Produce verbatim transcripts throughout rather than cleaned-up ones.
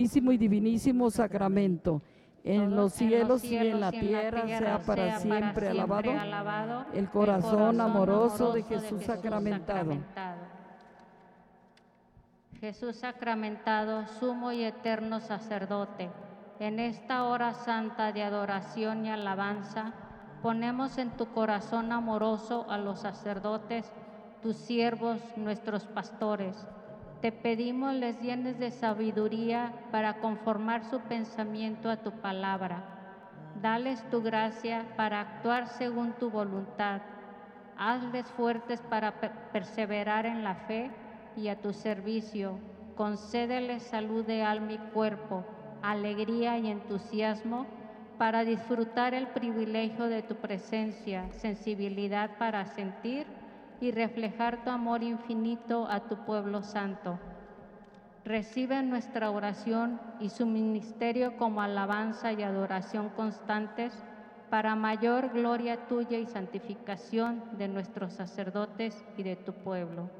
santísimo y divinísimo sacramento, en los cielos y en la tierra, sea para siempre alabado el corazón amoroso de Jesús sacramentado. Jesús sacramentado, sumo y eterno sacerdote, en esta hora santa de adoración y alabanza, ponemos en tu corazón amoroso a los sacerdotes, tus siervos, nuestros pastores. Te pedimos les llenes de sabiduría para conformar su pensamiento a tu palabra. Dales tu gracia para actuar según tu voluntad. Hazles fuertes para per- perseverar en la fe y a tu servicio. Concédeles salud de alma y cuerpo, alegría y entusiasmo para disfrutar el privilegio de tu presencia, sensibilidad para sentir y reflejar tu amor infinito a tu pueblo santo. Recibe nuestra oración y su ministerio como alabanza y adoración constantes para mayor gloria tuya y santificación de nuestros sacerdotes y de tu pueblo.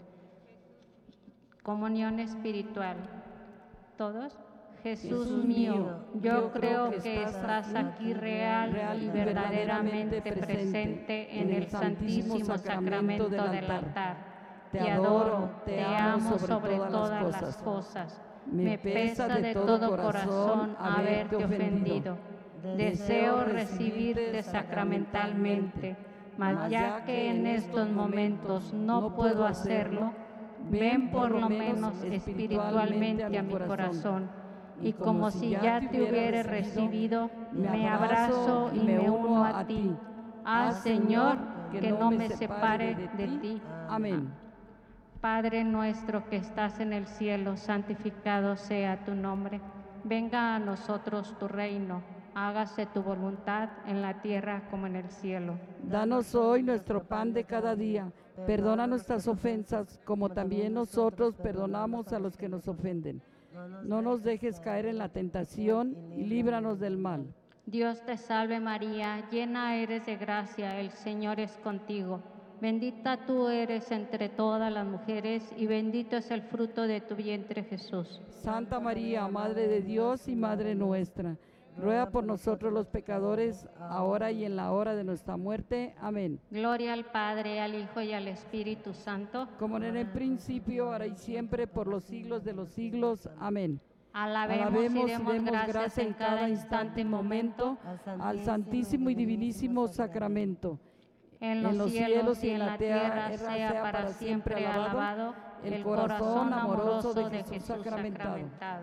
Comunión espiritual. ¿Todos? Jesús mío, yo creo que estás aquí real y verdaderamente presente en el santísimo sacramento del altar. Te adoro, te amo sobre todas las cosas. Me pesa de todo corazón haberte ofendido. Deseo recibirte sacramentalmente, mas ya que en estos momentos no puedo hacerlo, ven por lo menos espiritualmente a mi corazón, y como si ya te hubiera recibido, me abrazo y me uno a ti. Haz, Señor, que no me separe de ti. Amén. Padre nuestro que estás en el cielo, santificado sea tu nombre. Venga a nosotros tu reino. Hágase tu voluntad en la tierra como en el cielo. Danos hoy nuestro pan de cada día. Perdona nuestras ofensas, como también nosotros perdonamos a los que nos ofenden. No nos dejes caer en la tentación y líbranos del mal. Dios te salve María, llena eres de gracia, el Señor es contigo. Bendita tú eres entre todas las mujeres y bendito es el fruto de tu vientre Jesús. Santa María, Madre de Dios y Madre nuestra, ruega por nosotros los pecadores, ahora y en la hora de nuestra muerte. Amén. Gloria al Padre, al Hijo y al Espíritu Santo. Como en el principio, ahora y siempre, por los siglos de los siglos. Amén. Alabemos, y demos gracias en cada instante y momento al Santísimo y Divinísimo Sacramento. En los cielos y en la tierra sea para siempre alabado el corazón amoroso de Jesús sacramentado.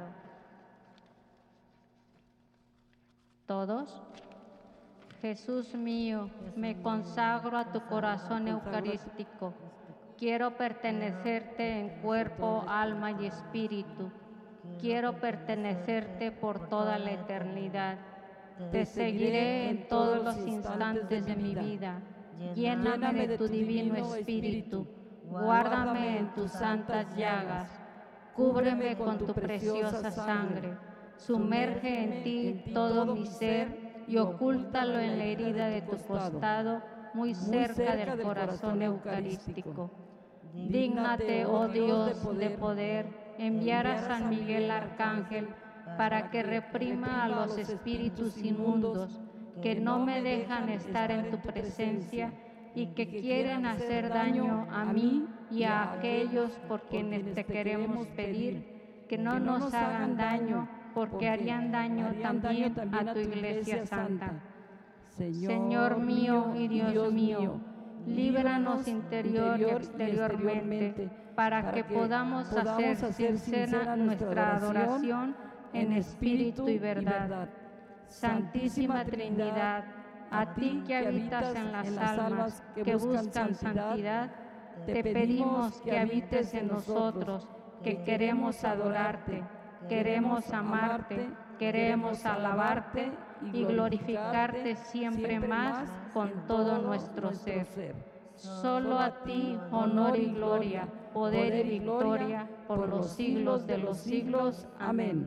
¿Todos? Jesús mío, me consagro a tu corazón eucarístico. Quiero pertenecerte en cuerpo, alma y espíritu. Quiero pertenecerte por toda la eternidad. Te seguiré en todos los instantes de mi vida. Lléname de tu divino espíritu. Guárdame en tus santas llagas. Cúbreme con tu preciosa sangre. Sumerge en ti todo mi ser y ocúltalo en la herida de tu costado, muy cerca del corazón eucarístico. Dígnate, oh Dios, de poder enviar a San Miguel Arcángel para que reprima a los espíritus inmundos que no me dejan estar en tu presencia y que quieren hacer daño a mí y a aquellos por quienes te queremos pedir que no nos hagan daño, porque harían daño también a tu Iglesia Santa. Señor mío y Dios mío, líbranos interior y exteriormente, para que podamos hacer sincera nuestra adoración en espíritu y verdad. Santísima Trinidad, a ti que habitas en las almas que buscan santidad, te pedimos que habites en nosotros, que queremos adorarte, queremos amarte, queremos alabarte y glorificarte siempre más con todo nuestro ser. Solo a ti honor y gloria, poder y victoria por los siglos de los siglos. Amén.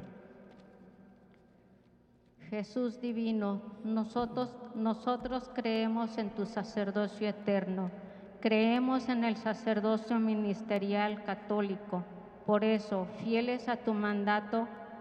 Jesús divino, nosotros, nosotros creemos en tu sacerdocio eterno, creemos en el sacerdocio ministerial católico. Por eso, fieles a tu mandato,